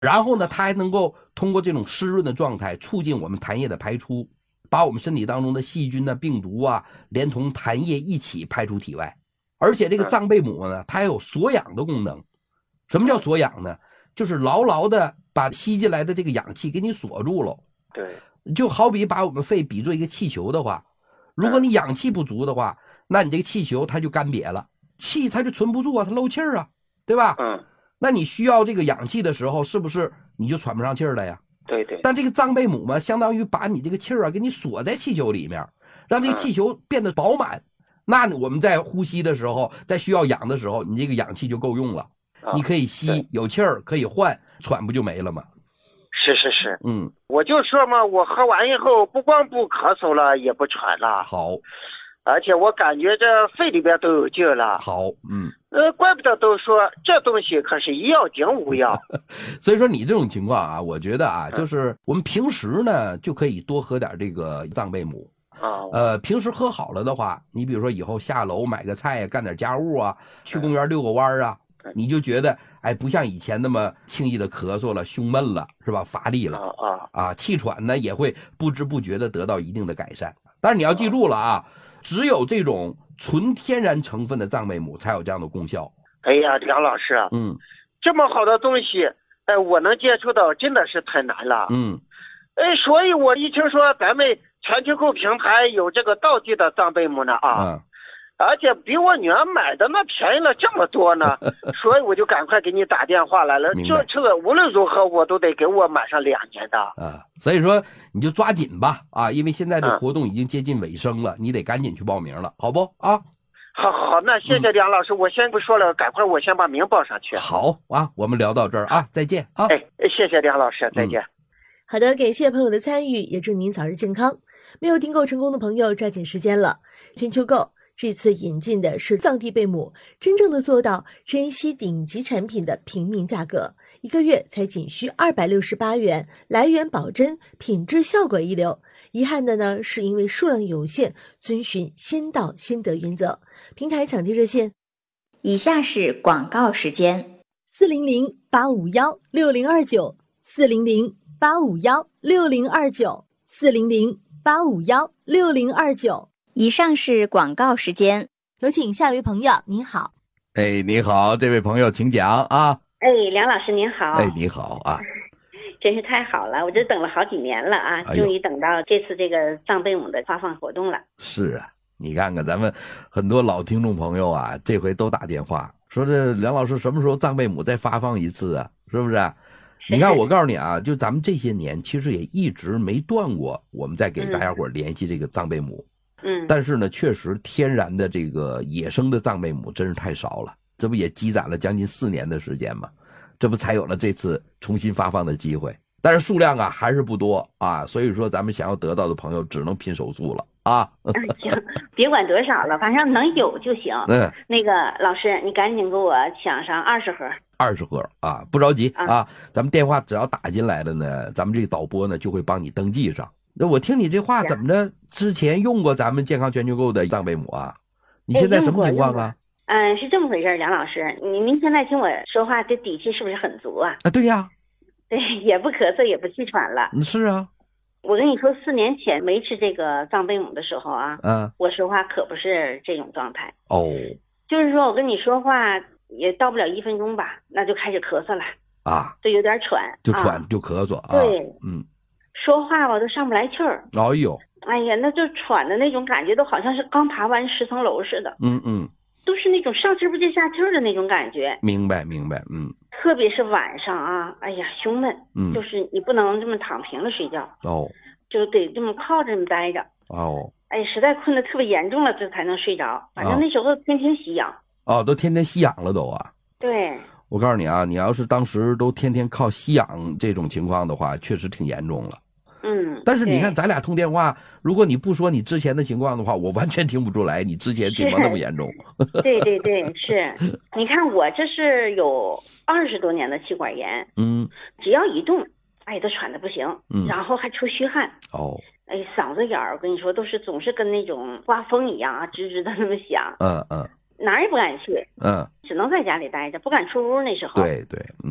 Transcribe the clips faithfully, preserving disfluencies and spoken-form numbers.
然后呢，它还能够通过这种湿润的状态，促进我们痰液的排出，把我们身体当中的细菌啊、病毒啊，连同痰液一起排出体外。而且这个藏贝母呢，它还有锁氧的功能。什么叫锁氧呢？就是牢牢的把吸进来的这个氧气给你锁住了。 对， 就好比把我们肺比作一个气球的话，如果你氧气不足的话，那你这个气球它就干瘪了，气它就存不住啊，它漏气儿啊，对吧？ 嗯。 那你需要这个氧气的时候，是不是你就喘不上气儿了呀？ 对对。 但这个藏贝母嘛，相当于把你这个气儿啊给你锁在气球里面，让这个气球变得饱满。嗯、那我们在呼吸的时候，在需要氧的时候，你这个氧气就够用了，啊、你可以吸，有气儿可以换，喘不就没了吗？ 是是是， 嗯， 我就说嘛，我喝完以后不光不咳嗽了，也不喘了。 好。 而且我感觉这肺里边都有劲了。 好，嗯， 呃，怪不得都说这东西可是一药顶五药。 所以说你这种情况啊，我觉得啊，就是我们平时呢就可以多喝点这个藏贝母。 啊， 呃，平时喝好了的话，你比如说以后下楼买个菜呀，干点家务啊，去公园遛个弯啊，你就觉得哎，不像以前那么轻易的咳嗽了、胸闷了，是吧？乏力了啊啊，气喘呢也会不知不觉的得到一定的改善。但是你要记住了啊。只有这种纯天然成分的藏贝母才有这样的功效。 哎呀，梁老师， 嗯， 这么好的东西，哎，我能接触到真的是太难了。 嗯， 哎，所以我一听说咱们全球购平台有这个道地的藏贝母呢啊， 嗯， 而且比我女儿买的那便宜了这么多呢，所以我就赶快给你打电话来了。这这个无论如何我都得给我买上两年的啊，所以说你就抓紧吧啊，因为现在的活动已经接近尾声了，嗯、你得赶紧去报名了，好不啊？ 好好，那谢谢梁老师，嗯、我先不说了，赶快我先把名报上去。 好啊，我们聊到这儿啊，再见啊！ 哎，谢谢梁老师，再见。嗯、 好的，感谢朋友的参与，也祝您早日健康。没有订购成功的朋友，抓紧时间了，全球购。这次引进的是藏地贝母，真正的做到珍稀顶级产品的平民价格，一个月才仅需二百六十八元，来源保真，品质效果一流。遗憾的呢，是因为数量有限，遵循先到先得原则。平台抢地热线： 以下是广告时间， 四零零八五幺六零二九，四零零八五幺六零二九，四零零八五幺六零二九。 以上是广告时间， 有请下一位朋友。您好。 哎，你好，这位朋友请讲啊。 哎，梁老师您好。 哎，你好啊。 真是太好了，我这等了好几年了啊， 哎、 终于等到这次这个藏贝母的发放活动了。 是啊，你看看咱们很多老听众朋友啊，这回都打电话说这梁老师什么时候藏贝母再发放一次啊？是不是啊？你看我告诉你啊，就咱们这些年其实也一直没断过，我们在给大家伙联系这个藏贝母。 嗯， 但是呢，确实天然的这个野生的藏贝母真是太少了，这不也积攒了将近四年的时间吗？这不才有了这次重新发放的机会，但是数量啊还是不多啊，所以说咱们想要得到的朋友只能拼手速了啊。 行，别管多少了，反正能有就行。 嗯， 那个老师，你赶紧给我抢上二十盒。 二十盒啊，不着急啊，啊咱们电话只要打进来了呢，咱们这个导播呢就会帮你登记上。那我听你这话怎么着？之前用过咱们健康全球购的藏贝母啊？你现在什么情况啊？ 嗯，是这么回事，梁老师，您您现在听我说话，这底气是不是很足啊？ 啊，对呀， 对，也不咳嗽，也不气喘了。 嗯，是啊。 我跟你说，四年前没吃这个藏贝母的时候啊， 嗯， 我说话可不是这种状态。 哦， 就是说我跟你说话也到不了一分钟吧，那就开始咳嗽了啊， 就有点喘， 就喘、啊、就咳嗽啊。 对， 嗯。 说话吧都上不来气儿， 哎呦， 哎呀，那就喘的那种感觉，都好像是刚爬完十层楼似的。 嗯嗯， 都是那种上气不接下气儿的那种感觉。 明白明白，嗯。 特别是晚上啊，哎呀，胸闷， 嗯， 就是你不能这么躺平了睡觉， 哦， 就得这么靠着这么待着。 哦， 哎，实在困得特别严重了，这才能睡着。反正那时候天天吸氧。 哦，都天天吸氧了都啊。 对。 我告诉你啊，你要是当时都天天靠吸氧这种情况的话，确实挺严重了。 嗯， 但是你看咱俩通电话，如果你不说你之前的情况的话，我完全听不出来你之前情况那么严重。 对对对，是。你看我这是有二十多年的气管炎， 嗯， 只要一动，哎，都喘得不行， 嗯， 然后还出虚汗。 哦， 哎，嗓子眼儿，我跟你说，都是总是跟那种刮风一样啊，吱吱的那么响。 嗯嗯， 哪儿也不敢去， 嗯， 只能在家里待着，不敢出屋。那时候， 对对，嗯。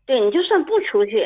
对，你就算不出去，